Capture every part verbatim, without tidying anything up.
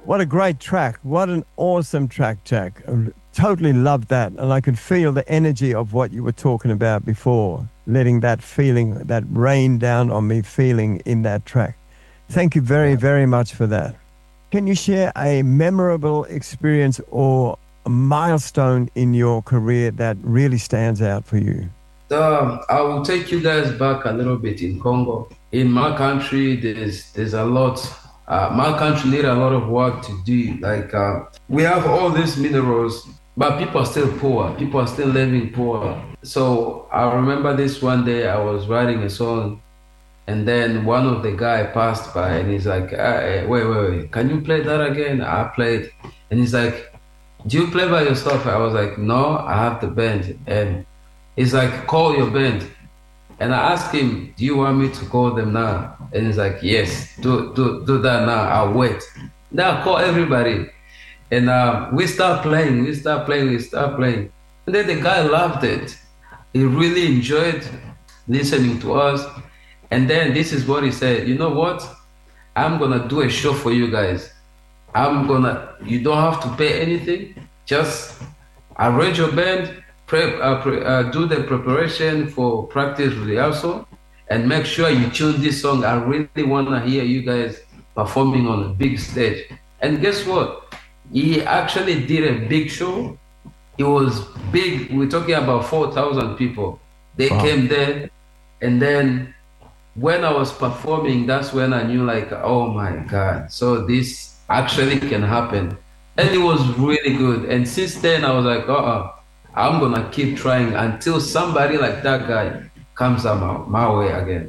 What a great track. What an awesome track, Jack. I totally loved that. And I could feel the energy of what you were talking about before, letting that feeling, that rain down on me feeling in that track. Thank you very, very much for that. Can you share a memorable experience or a milestone in your career that really stands out for you? Um, I will take you guys back a little bit in Congo. In my country, there's there's a lot. Uh, my country need a lot of work to do. Like uh, we have all these minerals, but people are still poor. People are still living poor. So I remember this one day I was writing a song, and then one of the guy passed by, and he's like, hey, "Wait, wait, wait! Can you play that again?" I played, and he's like, "Do you play by yourself?" I was like, "No, I have the band." And he's like, "Call your band." And I asked him, "Do you want me to call them now?" And he's like, "Yes, do do do that now. I'll wait." Now call everybody. And uh, we start playing, we start playing, we start playing. And then the guy loved it. He really enjoyed listening to us. And then this is what he said, "You know what? I'm gonna do a show for you guys. I'm gonna, you don't have to pay anything. Just arrange your band, Prep, uh, pre, uh, do the preparation for practice rehearsal, and make sure you tune this song. I really want to hear you guys performing on a big stage." And guess what? He actually did a big show. It was big. We're talking about four thousand people. They wow. came there. And then when I was performing, that's when I knew, like, oh my God, so this actually can happen. And it was really good. And since then, I was like, uh-uh. I'm gonna keep trying until somebody like that guy comes up my, my way again.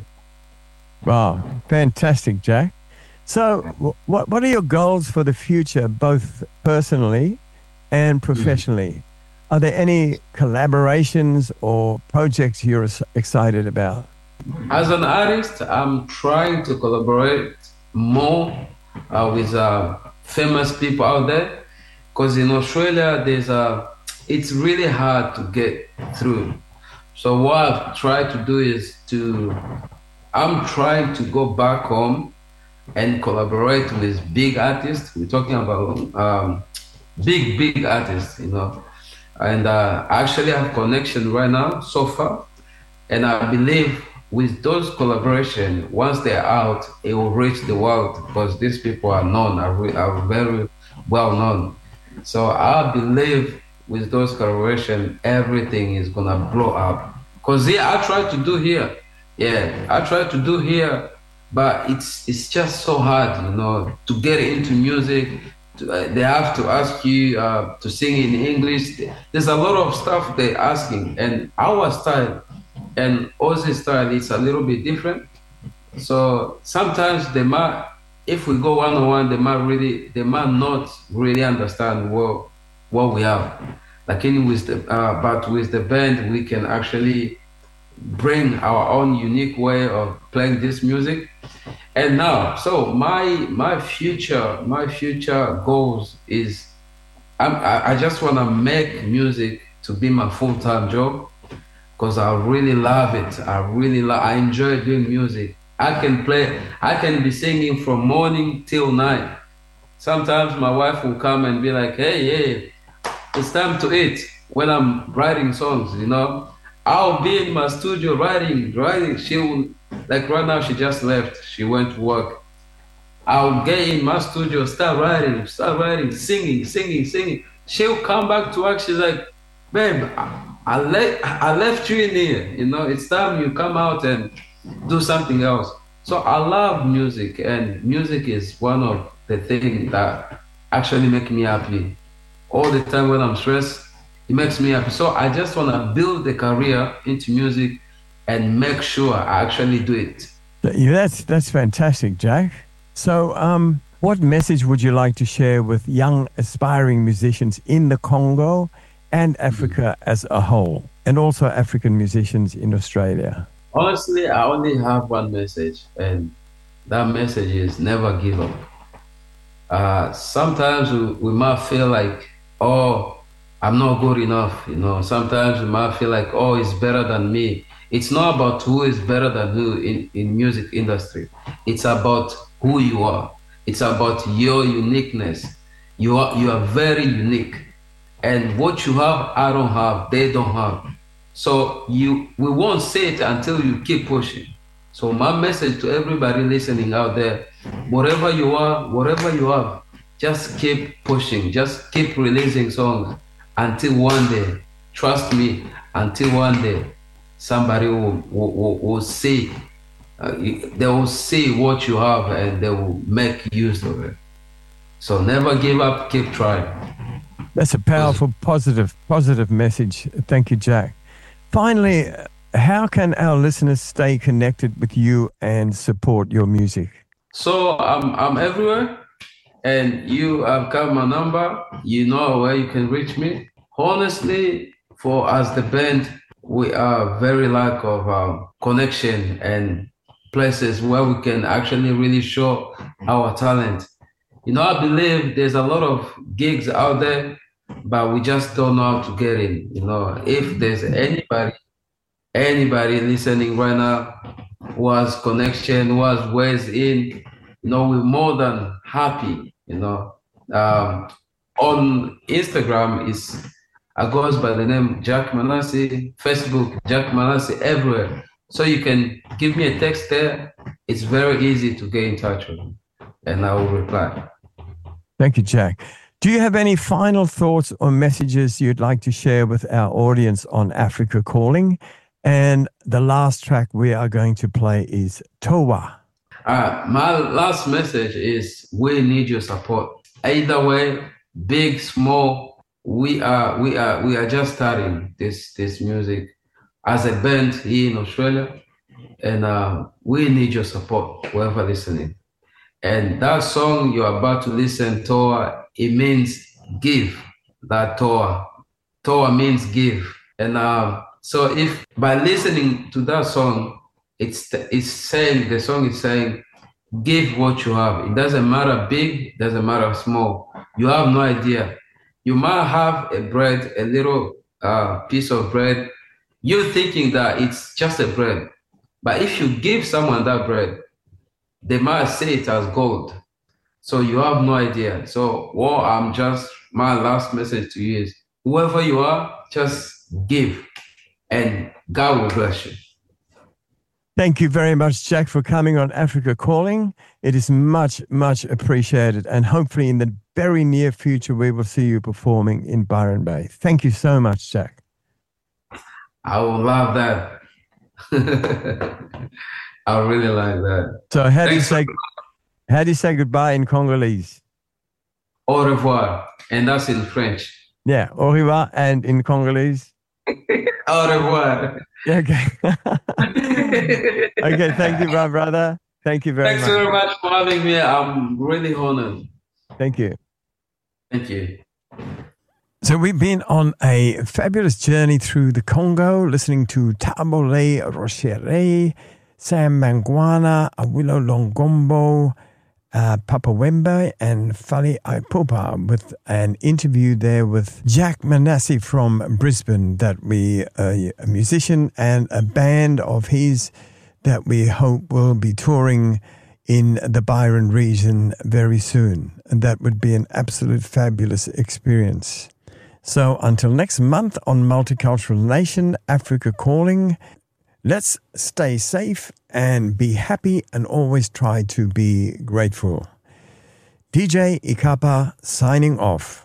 Wow, fantastic, Jack. So what what are your goals for the future, both personally and professionally? Mm. Are there any collaborations or projects you're excited about? As an artist, I'm trying to collaborate more uh, with uh, famous people out there, because in Australia, there's a it's really hard to get through. So what I've tried to do is to, I'm trying to go back home and collaborate with big artists. We're talking about um, big, big artists, you know. And uh, I actually have connection right now so far. And I believe with those collaborations, once they're out, it will reach the world, because these people are known, are, re- are very well known. So I believe with those collaborations, everything is gonna blow up. Cause yeah, I try to do here, yeah, I try to do here, but it's it's just so hard, you know, to get into music. To, uh, they have to ask you uh, to sing in English. There's a lot of stuff they're asking, and our style and Aussie style is a little bit different. So sometimes they might, if we go one on one, they might really, they might not really understand what. what we have. Like in with the, uh, but with the band, we can actually bring our own unique way of playing this music. And now, so my my future, my future goals is, I'm, I, I just want to make music to be my full-time job, because I really love it. I really love, I enjoy doing music. I can play, I can be singing from morning till night. Sometimes my wife will come and be like, hey, hey, it's time to eat. When I'm writing songs, you know, I'll be in my studio writing, writing. She will, like right now, she just left. She went to work. I'll get in my studio, start writing, start writing, singing, singing, singing. She'll come back to work. She's like, babe, I, I, le- I left you in here. You know, it's time you come out and do something else. So I love music, and music is one of the things that actually make me happy. All the time when I'm stressed, it makes me happy. So I just want to build a career into music and make sure I actually do it. Yeah, that's that's fantastic, Jack. So um, what message would you like to share with young aspiring musicians in the Congo and Africa mm-hmm. as a whole, and also African musicians in Australia? Honestly, I only have one message, and that message is never give up. Uh, sometimes we, we might feel like, oh, I'm not good enough, you know. Sometimes we might feel like, oh, it's better than me. It's not about who is better than who in, in music industry. It's about who you are. It's about your uniqueness. You are you are very unique, and what you have, I don't have. They don't have. So you we won't say it until you keep pushing. So my message to everybody listening out there, whatever you are, whatever you have, just keep pushing. Just keep releasing songs until one day, trust me, until one day somebody will will, will, will see. Uh, they will see what you have and they will make use of it. So never give up, keep trying. That's a powerful, positive, positive message. Thank you, Jack. Finally, how can our listeners stay connected with you and support your music? So I'm I'm everywhere, and you have got my number. You know where you can reach me. Honestly, for us the band, we are very lack of um, connection and places where we can actually really show our talent. You know, I believe there's a lot of gigs out there, but we just don't know how to get in. You know, if there's anybody, anybody listening right now who has connection, who has ways in, you know, we're more than happy, you know. Um, on Instagram is, I goes by the name Jack Manasseh, Facebook, Jack Manasseh, everywhere. So you can give me a text there. It's very easy to get in touch with me, and I will reply. Thank you, Jack. Do you have any final thoughts or messages you'd like to share with our audience on Africa Calling? And the last track we are going to play is Towa. Uh, my last message is we need your support. Either way, big, small, we are we are we are just starting this this music as a band here in Australia, and uh, we need your support, whoever listening. And that song you're about to listen to, it means give. That Toa, Toa means give. And uh, so if by listening to that song, it's it's saying the song is saying, give what you have. It doesn't matter big, it doesn't matter small. You have no idea. You might have a bread, a little uh, piece of bread. You're thinking that it's just a bread. But if you give someone that bread, they might say it as gold. So you have no idea. So what I'm just, my last message to you is, whoever you are, just give and God will bless you. Thank you very much, Jack, for coming on Africa Calling. It is much, much appreciated. And hopefully in the very near future, we will see you performing in Byron Bay. Thank you so much, Jack. I would love that. I really like that. So how do you say how do you say goodbye in Congolese? Au revoir, and that's in French. Yeah, au revoir, and in Congolese? Au revoir. Okay. Okay, thank you, my brother. Thank you very Thanks much. Thanks very much for having me. I'm really honored. Thank you. Thank you. So we've been on a fabulous journey through the Congo, listening to Tabole Rochere, Sam Mangwana, Awilo Longombo, uh, Papa Wemba, and Fali Ipupa, with an interview there with Jack Manasseh from Brisbane, that we, uh, a musician and a band of his that we hope will be touring in the Byron region very soon. And that would be an absolute fabulous experience. So until next month on Multicultural Nation, Africa Calling, let's stay safe and be happy and always try to be grateful. D J Ikapa signing off.